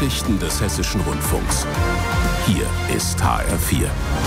Nachrichten des Hessischen Rundfunks. Hier ist HR4.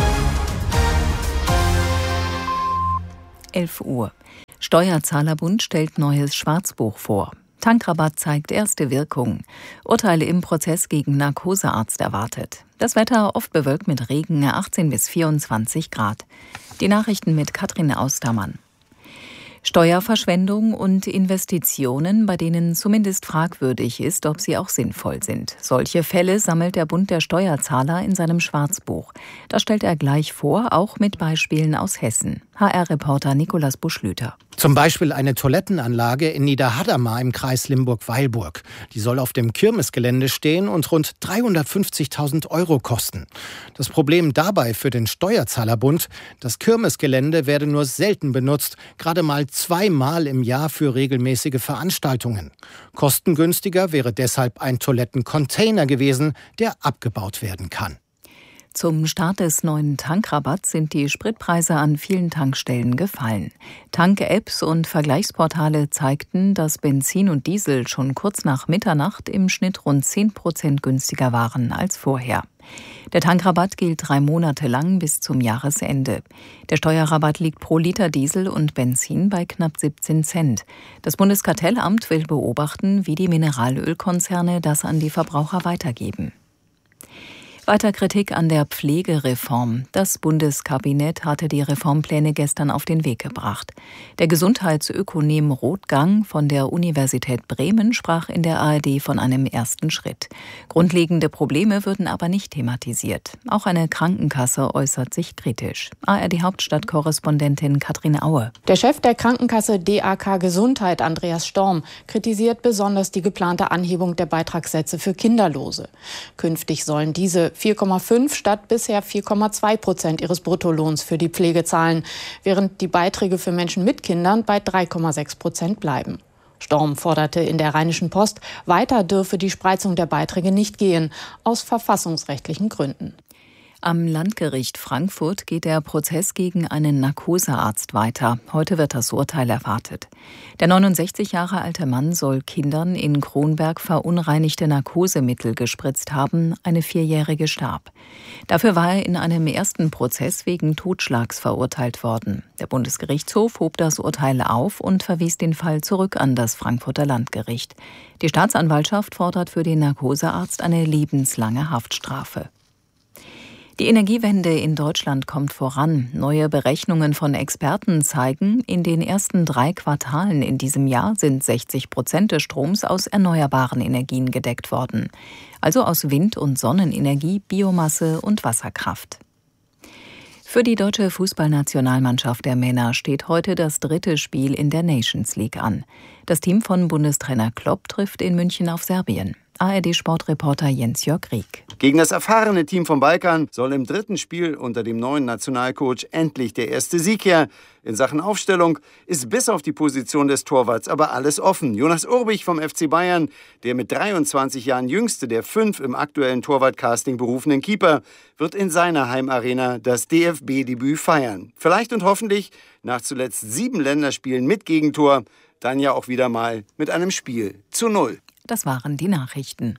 11 Uhr. Steuerzahlerbund stellt neues Schwarzbuch vor. Tankrabatt zeigt erste Wirkung. Urteile im Prozess gegen Narkosearzt erwartet. Das Wetter oft bewölkt mit Regen, 18 bis 24 Grad. Die Nachrichten mit Katrin Austermann. Steuerverschwendung und Investitionen, bei denen zumindest fragwürdig ist, ob sie auch sinnvoll sind. Solche Fälle sammelt der Bund der Steuerzahler in seinem Schwarzbuch. Das stellt er gleich vor, auch mit Beispielen aus Hessen. HR-Reporter Nikolaus Buschlüter. Zum Beispiel eine Toilettenanlage in Niederhadamar im Kreis Limburg-Weilburg. Die soll auf dem Kirmesgelände stehen und rund 350.000 € kosten. Das Problem dabei für den Steuerzahlerbund: das Kirmesgelände werde nur selten benutzt, gerade mal 2-mal im Jahr für regelmäßige Veranstaltungen. Kostengünstiger wäre deshalb ein Toilettencontainer gewesen, der abgebaut werden kann. Zum Start des neuen Tankrabatts sind die Spritpreise an vielen Tankstellen gefallen. Tank-Apps und Vergleichsportale zeigten, dass Benzin und Diesel schon kurz nach Mitternacht im Schnitt rund 10% günstiger waren als vorher. Der Tankrabatt gilt 3 Monate lang bis zum Jahresende. Der Steuerrabatt liegt pro Liter Diesel und Benzin bei knapp 17 Cent. Das Bundeskartellamt will beobachten, wie die Mineralölkonzerne das an die Verbraucher weitergeben. Weiter Kritik an der Pflegereform. Das Bundeskabinett hatte die Reformpläne gestern auf den Weg gebracht. Der Gesundheitsökonom Rothgang von der Universität Bremen sprach in der ARD von einem ersten Schritt. Grundlegende Probleme würden aber nicht thematisiert. Auch eine Krankenkasse äußert sich kritisch. ARD-Hauptstadtkorrespondentin Katrin Aue. Der Chef der Krankenkasse DAK Gesundheit, Andreas Storm, kritisiert besonders die geplante Anhebung der Beitragssätze für Kinderlose. Künftig sollen diese 4,5 statt bisher 4,2% ihres Bruttolohns für die Pflege zahlen, während die Beiträge für Menschen mit Kindern bei 3,6% bleiben. Storm forderte in der Rheinischen Post, weiter dürfe die Spreizung der Beiträge nicht gehen, aus verfassungsrechtlichen Gründen. Am Landgericht Frankfurt geht der Prozess gegen einen Narkosearzt weiter. Heute wird das Urteil erwartet. Der 69 Jahre alte Mann soll Kindern in Kronberg verunreinigte Narkosemittel gespritzt haben. Eine 4-Jährige starb. Dafür war er in einem ersten Prozess wegen Totschlags verurteilt worden. Der Bundesgerichtshof hob das Urteil auf und verwies den Fall zurück an das Frankfurter Landgericht. Die Staatsanwaltschaft fordert für den Narkosearzt eine lebenslange Haftstrafe. Die Energiewende in Deutschland kommt voran. Neue Berechnungen von Experten zeigen, in den ersten 3 Quartalen in diesem Jahr sind 60% des Stroms aus erneuerbaren Energien gedeckt worden. Also aus Wind- und Sonnenenergie, Biomasse und Wasserkraft. Für die deutsche Fußballnationalmannschaft der Männer steht heute das 3. Spiel in der Nations League an. Das Team von Bundestrainer Klopp trifft in München auf Serbien. ARD-Sportreporter Jens-Jörg Rieck. Gegen das erfahrene Team vom Balkan soll im 3. Spiel unter dem neuen Nationalcoach endlich der erste Sieg her. In Sachen Aufstellung ist bis auf die Position des Torwarts aber alles offen. Jonas Urbich vom FC Bayern, der mit 23 Jahren jüngste der 5 im aktuellen Torwartcasting berufenen Keeper, wird in seiner Heimarena das DFB-Debüt feiern. Vielleicht und hoffentlich nach zuletzt 7 Länderspielen mit Gegentor, dann ja auch wieder mal mit einem Spiel zu 0. Das waren die Nachrichten.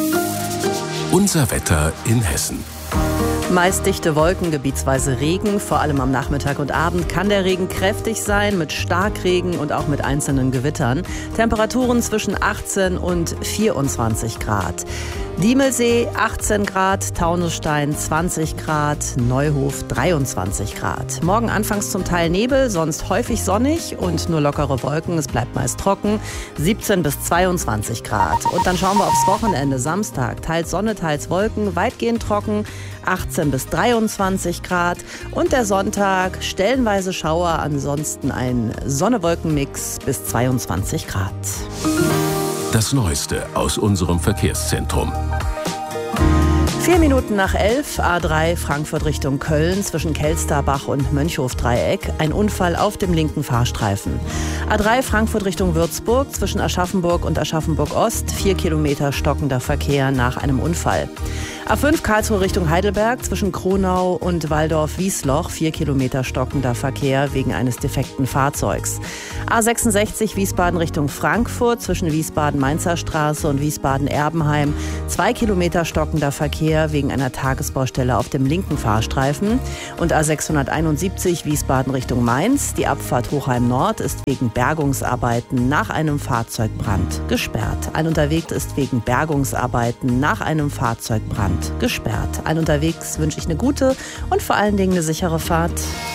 Unser Wetter in Hessen. Meist dichte Wolken, gebietsweise Regen. Vor allem am Nachmittag und Abend kann der Regen kräftig sein, mit Starkregen und auch mit einzelnen Gewittern. Temperaturen zwischen 18 und 24 Grad. Diemelsee 18 Grad, Taunusstein 20 Grad, Neuhof 23 Grad. Morgen anfangs zum Teil Nebel, sonst häufig sonnig und nur lockere Wolken. Es bleibt meist trocken, 17 bis 22 Grad. Und dann schauen wir aufs Wochenende. Samstag, teils Sonne, teils Wolken, weitgehend trocken, 18 bis 23 Grad. Und der Sonntag, stellenweise Schauer, ansonsten ein Sonne-Wolken-Mix bis 22 Grad. Das Neueste aus unserem Verkehrszentrum. 4 Minuten nach 11, A3 Frankfurt Richtung Köln zwischen Kelsterbach und Mönchhofdreieck. Ein Unfall auf dem linken Fahrstreifen. A3 Frankfurt Richtung Würzburg zwischen Aschaffenburg und Aschaffenburg Ost. 4 Kilometer stockender Verkehr nach einem Unfall. A5 Karlsruhe Richtung Heidelberg zwischen Kronau und Walldorf-Wiesloch 4 Kilometer stockender Verkehr wegen eines defekten Fahrzeugs. A66 Wiesbaden Richtung Frankfurt zwischen Wiesbaden-Mainzer Straße und Wiesbaden-Erbenheim 2 Kilometer stockender Verkehr wegen einer Tagesbaustelle auf dem linken Fahrstreifen. Und A671 Wiesbaden Richtung Mainz. Die Abfahrt Hochheim Nord ist wegen Bergungsarbeiten nach einem Fahrzeugbrand gesperrt. Ein Unterwegs ist wegen Bergungsarbeiten nach einem Fahrzeugbrand gesperrt. Allen unterwegs wünsche ich eine gute und vor allen Dingen eine sichere Fahrt.